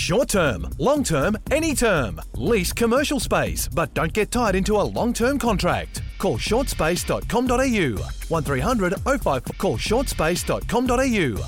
Short term, long term, any term. Lease commercial space, but don't get tied into a long-term contract. Call shortspace.com.au. 1300 05. Call shortspace.com.au.